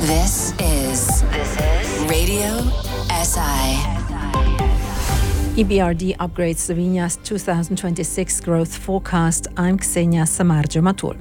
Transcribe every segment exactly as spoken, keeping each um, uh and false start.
This is this is Radio S I. E B R D upgrades Slovenia's two thousand twenty-six growth forecast. I'm Ksenia Samardzija-Matul.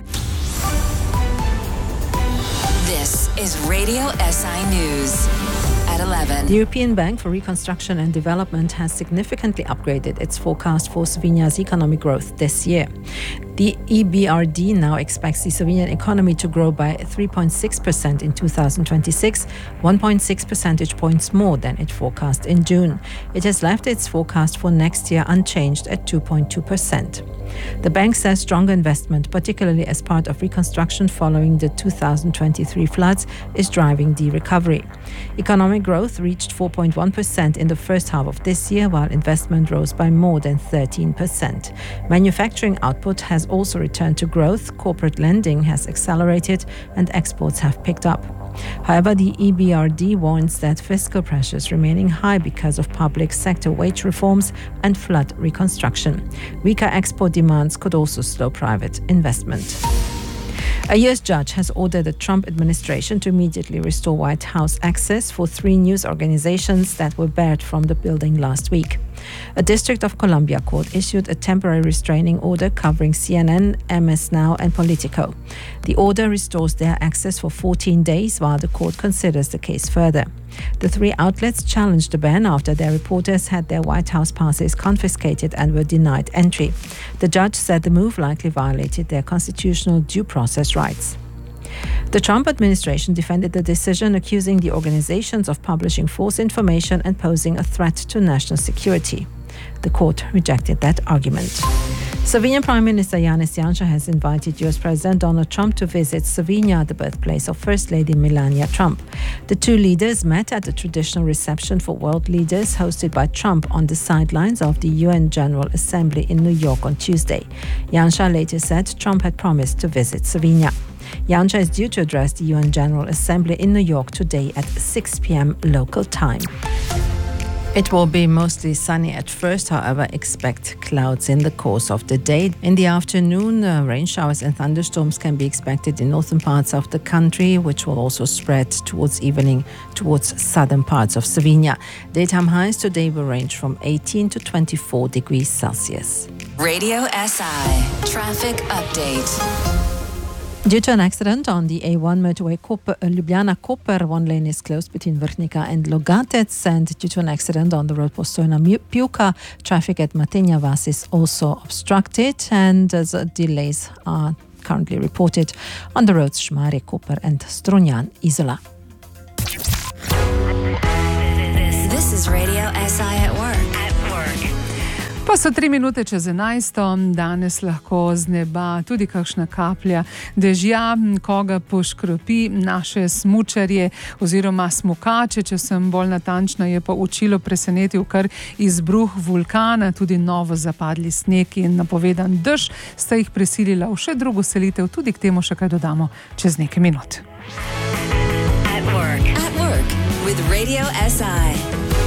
This is Radio S I News. At eleven. The European Bank for Reconstruction and Development has significantly upgraded its forecast for Slovenia's economic growth this year. The E B R D now expects the Slovenian economy to grow by three point six percent in two thousand twenty-six, one point six percentage points more than it forecast in June. It has left its forecast for next year unchanged at two point two percent. The bank says stronger investment, particularly as part of reconstruction following the two thousand twenty-three floods, is driving the recovery. Economic growth reached four point one percent in the first half of this year, while investment rose by more than thirteen percent. Manufacturing output has also returned to growth, corporate lending has accelerated, and exports have picked up. However, the E B R D warns that fiscal pressures remaining high because of public sector wage reforms and flood reconstruction. Weaker export demands could also slow private investment. A U S judge has ordered the Trump administration to immediately restore White House access for three news organizations that were barred from the building last week. A District of Columbia court issued a temporary restraining order covering C N N, M S Now and Politico. The order restores their access for fourteen days while the court considers the case further. The three outlets challenged the ban after their reporters had their White House passes confiscated and were denied entry. The judge said the move likely violated their constitutional due process rights. The Trump administration defended the decision, accusing the organizations of publishing false information and posing a threat to national security. The court rejected that argument. Slovenian Prime Minister Janez Janša has invited U S President Donald Trump to visit Slovenia, the birthplace of First Lady Melania Trump. The two leaders met at a traditional reception for world leaders hosted by Trump on the sidelines of the U N General Assembly in New York on Tuesday. Janša later said Trump had promised to visit Slovenia. Janša is due to address the U N General Assembly in New York today at six p.m. local time. It will be mostly sunny at first, however, expect clouds in the course of the day. In the afternoon, uh, rain showers and thunderstorms can be expected in northern parts of the country, which will also spread towards evening towards southern parts of Slovenia. Daytime highs today will range from eighteen to twenty-four degrees Celsius. Radio S I Traffic Update. Due to an accident on the A one motorway Koper, uh, Ljubljana-Koper, one lane is closed between Vrhnika and Logatec, and due to an accident on the road Postojna-Pivka, traffic at Matenia Vas is also obstructed, and uh, delays are currently reported on the roads Šmarje-Koper and Strunjan-Izola. This is Radio S I at work. Pa so tri minute čez enajsto, danes lahko z neba tudi kakšna kaplja dežja, koga poškropi, naše smučarje oziroma smukače, če sem bolj natančna, je pa učilo presenetil kar izbruh vulkana, tudi novo zapadli sneg in napovedan dež sta jih prisilila v še drugo selitev, tudi k temu še kaj dodamo čez nekaj minut. At work. At work with Radio S I.